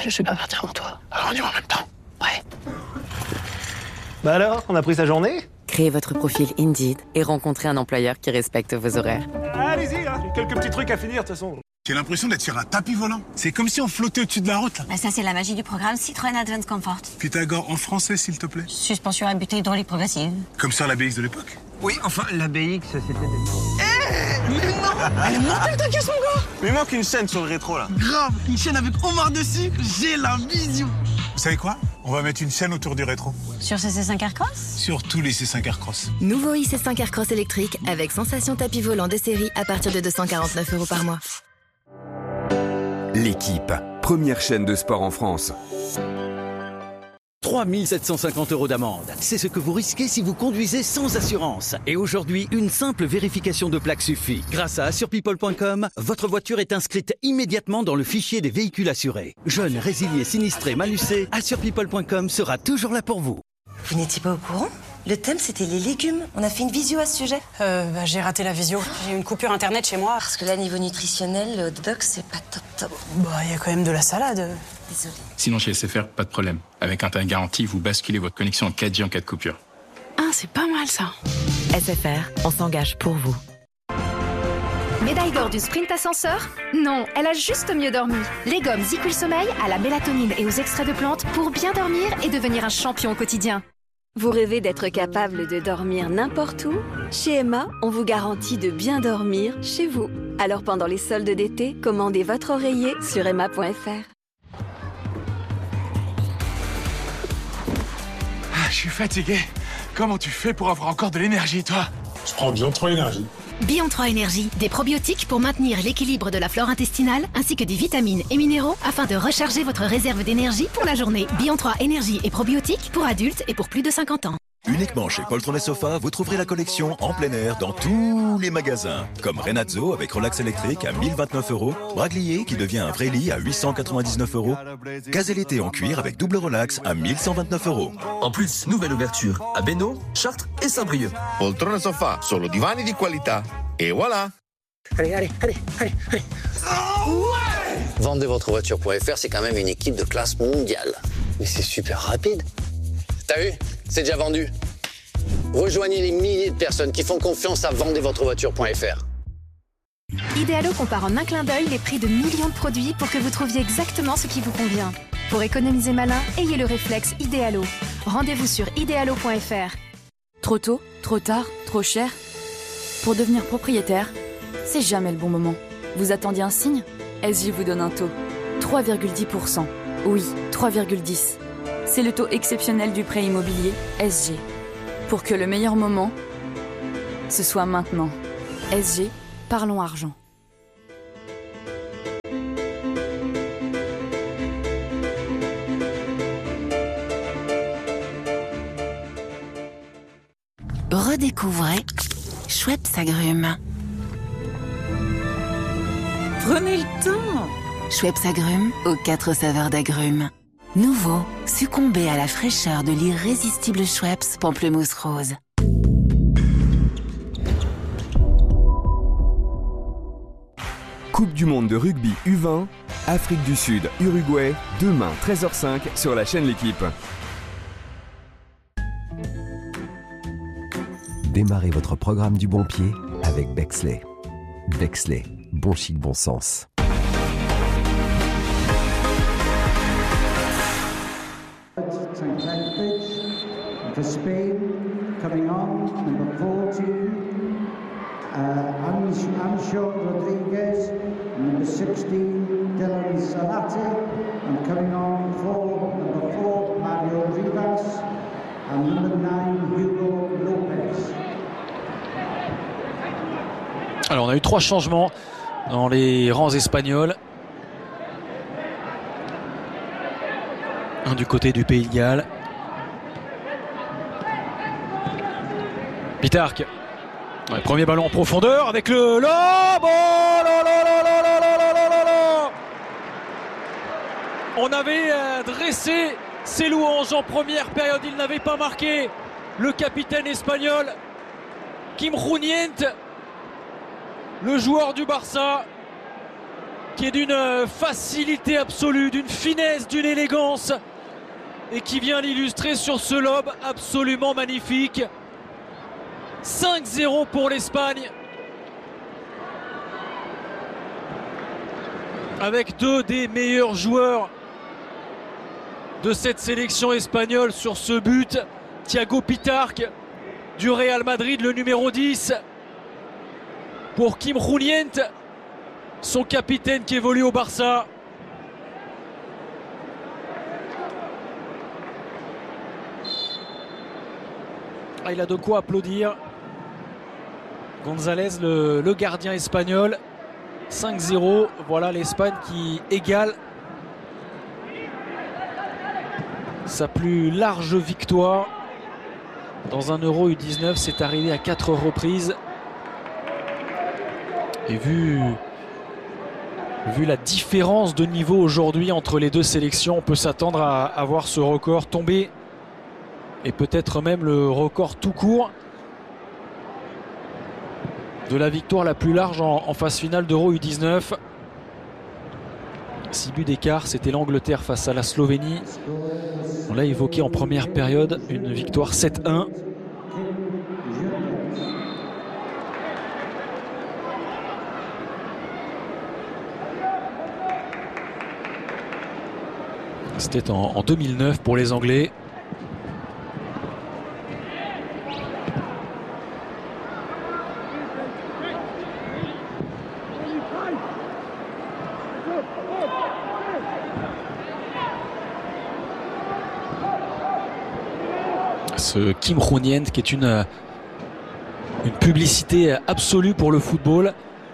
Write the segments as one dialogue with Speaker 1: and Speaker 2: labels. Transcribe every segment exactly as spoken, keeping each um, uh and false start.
Speaker 1: je vais pas partir avant toi. Alors on y va en même temps. Ouais.
Speaker 2: Bah alors, on a pris sa journée?
Speaker 3: Créez votre profil Indeed et rencontrez un employeur qui respecte vos horaires.
Speaker 2: Allez-y, hein, j'ai quelques petits trucs à finir de toute façon.
Speaker 4: J'ai l'impression d'être sur un tapis volant. C'est comme si on flottait au-dessus de la route. Là.
Speaker 5: Bah ça, c'est la magie du programme Citroën Advance Comfort.
Speaker 4: Pythagore en français, s'il te plaît.
Speaker 5: Suspension à butée hydraulique progressive.
Speaker 4: Comme ça, la B X de l'époque.
Speaker 6: Oui, enfin, la B X, c'était des...
Speaker 4: Eh Mais non
Speaker 6: Elle est montée ta caisse, mon gars.
Speaker 4: Mais il manque une chaîne sur le rétro, là.
Speaker 6: Grave, une chaîne avec Omar dessus, j'ai la vision.
Speaker 4: Vous savez quoi? On va mettre une chaîne autour du rétro.
Speaker 5: Sur ce C cinq Aircross?
Speaker 4: Sur tous les C cinq Aircross.
Speaker 7: Nouveau i C cinq Aircross électrique avec sensation tapis volant de série à partir de deux cent quarante-neuf euros par mois.
Speaker 8: L'équipe, première chaîne de sport en France.
Speaker 9: trois mille sept cent cinquante euros d'amende. C'est ce que vous risquez si vous conduisez sans assurance. Et aujourd'hui, une simple vérification de plaque suffit. Grâce à assure people point com, votre voiture est inscrite immédiatement dans le fichier des véhicules assurés. Jeunes, résiliés, sinistrés, malucés, assure people point com sera toujours là pour vous.
Speaker 10: Vous n'étiez pas au courant? Le thème, c'était les légumes. On a fait une visio à ce sujet.
Speaker 11: Euh, bah, j'ai raté la visio. J'ai eu une coupure internet chez moi.
Speaker 10: Parce que là, niveau nutritionnel, le hot dog, c'est pas top top.
Speaker 11: Bah, il y a quand même de la salade.
Speaker 10: Désolée.
Speaker 12: Sinon, chez S F R, pas de problème. Avec un temps garanti, vous basculez votre connexion en quatre G en cas de coupure.
Speaker 11: Ah, c'est pas mal, ça.
Speaker 7: S F R, on s'engage pour vous.
Speaker 13: Médaille d'or du sprint ascenseur? Non, elle a juste mieux dormi. Les gommes Zicul Sommeil à la mélatonine et aux extraits de plantes pour bien dormir et devenir un champion au quotidien.
Speaker 14: Vous rêvez d'être capable de dormir n'importe où? Chez Emma, on vous garantit de bien dormir chez vous. Alors pendant les soldes d'été, commandez votre oreiller sur emma point f r.
Speaker 4: Ah, je suis fatigué. Comment tu fais pour avoir encore de l'énergie, toi?
Speaker 15: Je prends Bion trois Énergie.
Speaker 13: Bion trois Énergie, des probiotiques pour maintenir l'équilibre de la flore intestinale ainsi que des vitamines et minéraux afin de recharger votre réserve d'énergie pour la journée. Bion trois Énergie et probiotiques pour adultes et pour plus de cinquante ans.
Speaker 16: Uniquement chez Poltron et Sofa, vous trouverez la collection en plein air dans tous les magasins. Comme Renazzo avec relax électrique à mille vingt-neuf euros, Braglier qui devient un vrai lit à huit cent quatre-vingt-dix-neuf euros, Gazelle en cuir avec double relax à mille cent vingt-neuf euros.
Speaker 17: En plus, nouvelle ouverture à Bénaud, Chartres et Saint-Brieuc.
Speaker 18: Poltrone Sofa, solo divani di qualità. Et voilà.
Speaker 6: Allez, allez, allez, allez, allez.
Speaker 19: Oh, ouais. Vendez votre voiture point f r, c'est quand même une équipe de classe mondiale. Mais c'est super rapide. T'as vu? C'est déjà vendu. Rejoignez les milliers de personnes qui font confiance à vendez votre voiture point f r.
Speaker 13: Idealo compare en un clin d'œil les prix de millions de produits pour que vous trouviez exactement ce qui vous convient. Pour économiser malin, ayez le réflexe Idealo. Rendez-vous sur idealo point f r.
Speaker 20: Trop tôt, trop tard, trop cher. Pour devenir propriétaire, c'est jamais le bon moment. Vous attendiez un signe? S J vous donne un taux. trois virgule dix pour cent. Oui, trois virgule dix. C'est le taux exceptionnel du prêt immobilier S G. Pour que le meilleur moment, ce soit maintenant. S G, parlons argent.
Speaker 7: Redécouvrez Schweppes Agrumes.
Speaker 20: Prenez le temps.
Speaker 7: Schweppes Agrumes aux quatre saveurs d'agrumes. Nouveau, succombez à la fraîcheur de l'irrésistible Schweppes Pamplemousse Rose.
Speaker 8: Coupe du monde de rugby U vingt, Afrique du Sud, Uruguay, demain treize heures cinq sur la chaîne L'équipe.
Speaker 3: Démarrez votre programme du bon pied avec Bexley. Bexley, bon chic, bon sens.
Speaker 17: For Spain, coming on, number fourteen, uh, Ancho Rodriguez, number sixteen, Dylan Salati, and coming on for number four, Mario Rivas, and number nine, Hugo Lopez.
Speaker 13: Alors on a eu trois changements dans les rangs espagnols. Un du côté du Pays de Galles. Pitarque. Ouais, premier ballon en profondeur avec le lob. Oh là là là là là là là là là. On avait euh, dressé ses louanges en première période. Il n'avait pas marqué. Le capitaine espagnol Kim Ruñent, le joueur du Barça.
Speaker 15: qui est d'une facilité absolue, d'une finesse, d'une élégance, et qui vient l'illustrer sur ce lob absolument magnifique. cinq zéro pour l'Espagne, avec deux des meilleurs joueurs de cette sélection espagnole sur ce but. Thiago Pitarch du Real Madrid, le numéro dix, pour Kim Rounient, son capitaine qui évolue au Barça. Ah, il a de quoi applaudir. González, le, le gardien espagnol. cinq zéro, voilà l'Espagne qui égale sa plus large victoire dans un Euro U dix-neuf. C'est arrivé à quatre reprises. Et vu, vu la différence de niveau aujourd'hui entre les deux sélections, on peut s'attendre à, à voir ce record tomber. Et peut-être même le record tout court de la victoire la plus large en, en phase finale d'Euro U dix-neuf. six buts d'écart, c'était l'Angleterre face à la Slovénie. On l'a évoqué en première période, une victoire sept un. C'était en, en deux mille neuf pour les Anglais. Ce Kim Rounient qui est une, une publicité absolue pour le football,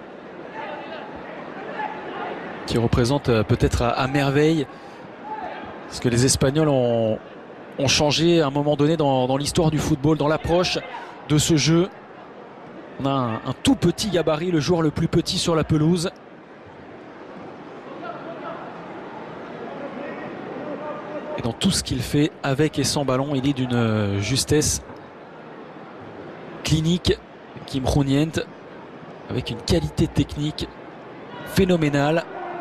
Speaker 15: qui représente peut-être à, à merveille ce que les Espagnols ont, ont changé à un moment donné dans, dans l'histoire du football, dans l'approche de ce jeu. On a un, un tout petit gabarit, le joueur le plus petit sur la pelouse. Et dans tout ce qu'il fait avec et sans ballon, il est d'une justesse clinique. Kim Rounient, avec une qualité technique phénoménale.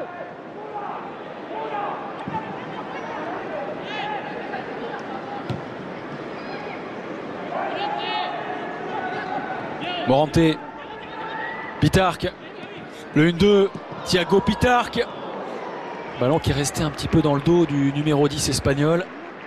Speaker 15: Morante, Pitarch, le un deux, Thiago Pitarch. Ballon qui est resté un petit peu dans le dos du numéro dix espagnol.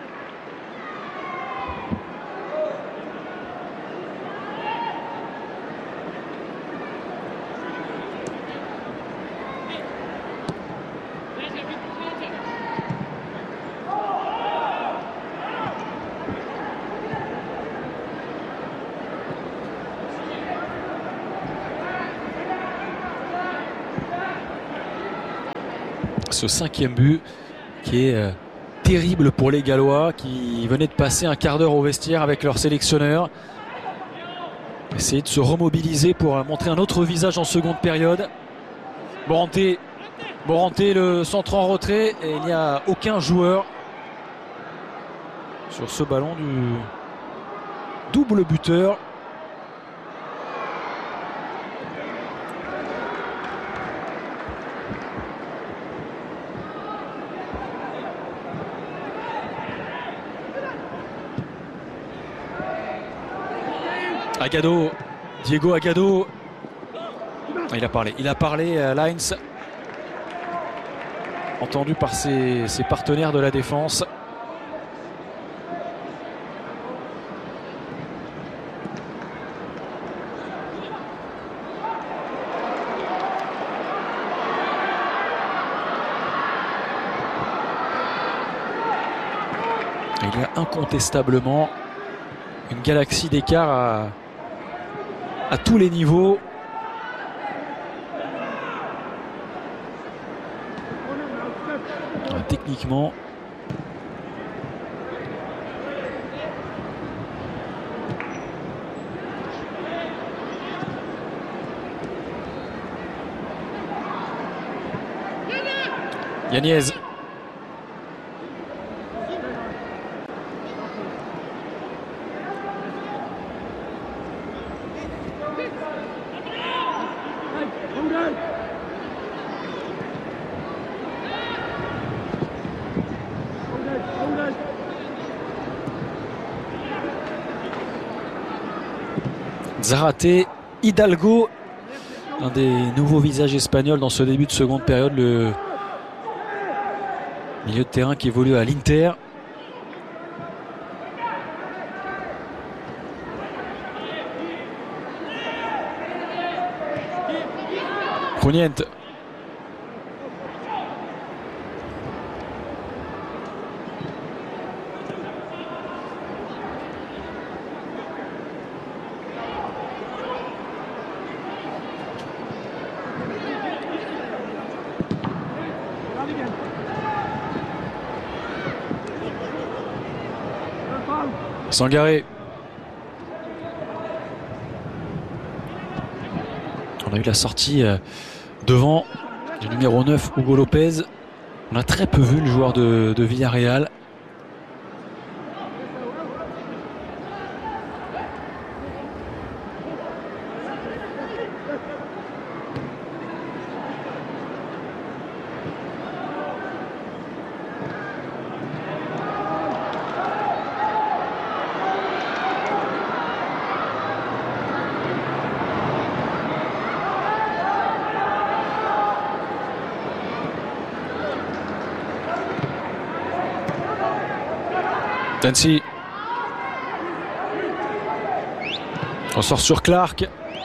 Speaker 15: Ce cinquième but qui est euh, terrible pour les Gallois, qui venaient de passer un quart d'heure au vestiaire avec leur sélectionneur. Essayer de se remobiliser pour euh, montrer un autre visage en seconde période. Morante, Morante le centre en retrait, et il n'y a aucun joueur sur ce ballon du double buteur. Agado, Diego Agado. Il a parlé, il a parlé à Lines, entendu par ses, ses partenaires de la défense. Il y a incontestablement une galaxie d'écart à à tous les niveaux. Techniquement, Yagnez. Zarate, Hidalgo, un des nouveaux visages espagnols dans ce début de seconde période, le milieu de terrain qui évolue à l'Inter. Muniente. Sangaré. On a eu la sortie devant du numéro neuf, Hugo Lopez. On a très peu vu le joueur de, de Villarreal. Tensi. On sort sur Clark.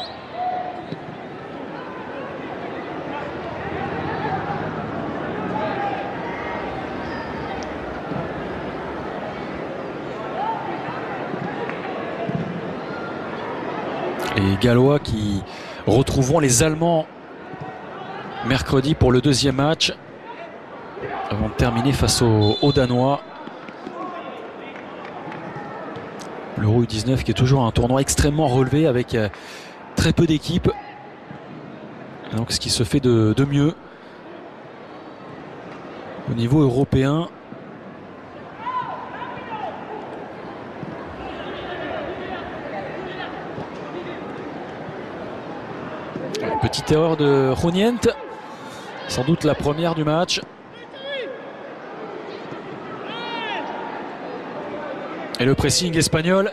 Speaker 15: Les Gallois qui retrouveront les Allemands mercredi pour le deuxième match avant de terminer face aux, aux Danois. L'Euro U dix-neuf qui est toujours un tournoi extrêmement relevé avec euh, très peu d'équipes. Donc ce qui se fait de, de mieux au niveau européen. Petite erreur de Muniente, sans doute la première du match. Et le pressing espagnol,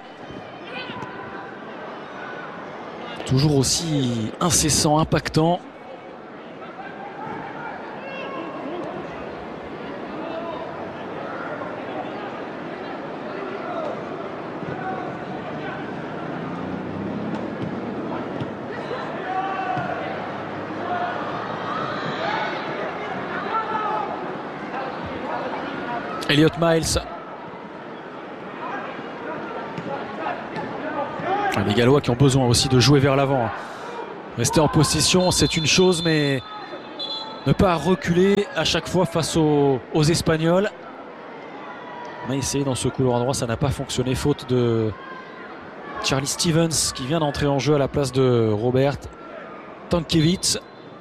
Speaker 15: toujours aussi incessant, impactant. Elliot Miles. Les Gallois qui ont besoin aussi de jouer vers l'avant. Rester en possession, c'est une chose, mais ne pas reculer à chaque fois face aux, aux Espagnols. On a essayé dans ce couloir droit, ça n'a pas fonctionné, faute de Charlie Stevens qui vient d'entrer en jeu à la place de Robert Tankiewicz.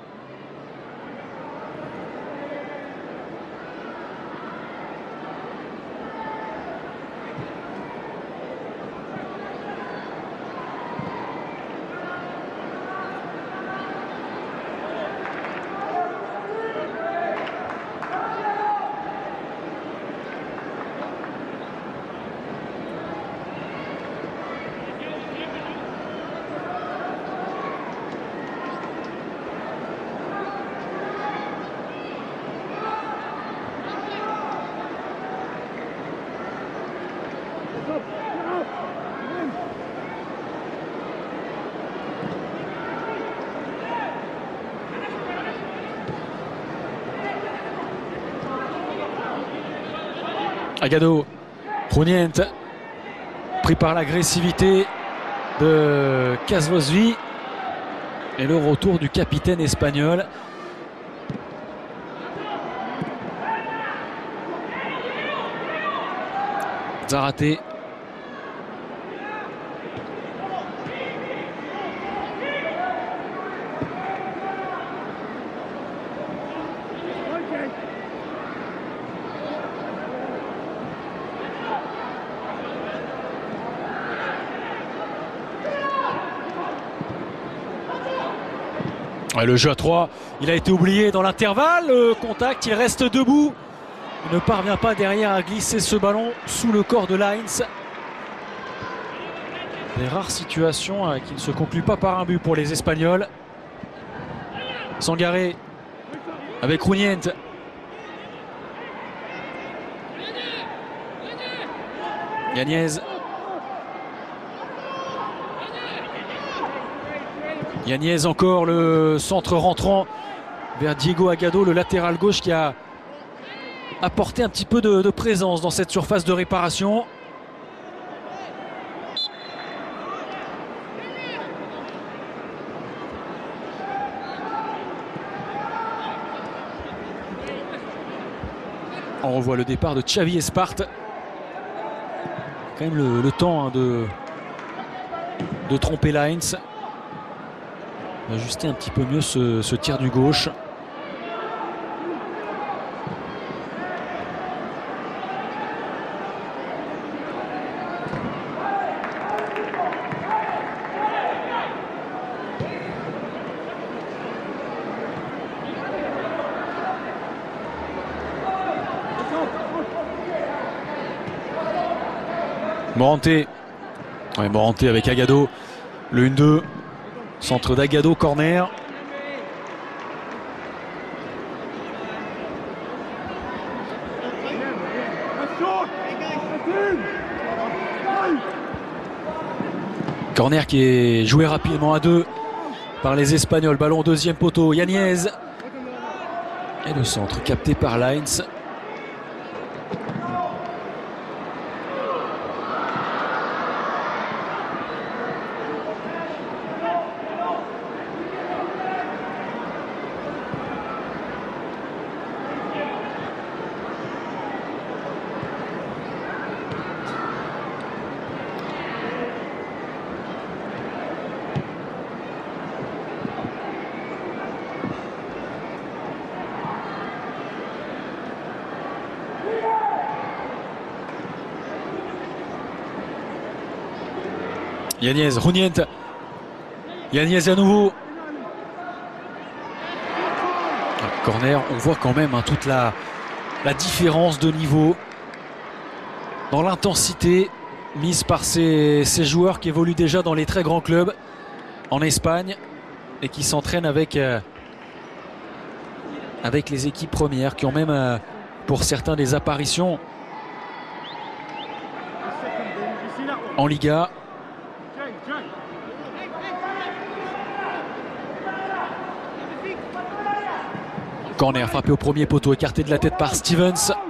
Speaker 15: Agado, Muniente, pris par l'agressivité de Casvosvi et le retour du capitaine espagnol. Zarate. Le jeu à trois, il a été oublié dans l'intervalle. Le contact, il reste debout. Il ne parvient pas derrière à glisser ce ballon sous le corps de Lines. Des rares situations euh, qui ne se concluent pas par un but pour les Espagnols. Sangaré avec Runient. Yagnez. Yagnez encore, le centre rentrant vers Diego Agado, le latéral gauche qui a apporté un petit peu de, de présence dans cette surface de réparation. On revoit le départ de Xavi Espart. Quand même le, le temps hein, de, de tromper Lines. Ajuster un petit peu mieux ce, ce tir du gauche. Morante. Ouais, Morante avec Agado. Le un deux. Centre d'Agado, corner. Corner qui est joué rapidement à deux par les Espagnols. Ballon au deuxième poteau. Yagnez. Et le centre capté par Lines. Yagnez, Runient. Yagnez à nouveau. Corner, on voit quand même hein, toute la, la différence de niveau dans l'intensité mise par ces, ces joueurs qui évoluent déjà dans les très grands clubs en Espagne et qui s'entraînent avec, euh, avec les équipes premières, qui ont même euh, pour certains des apparitions en Liga. Corner frappé au premier poteau, écarté de la tête par Stevens.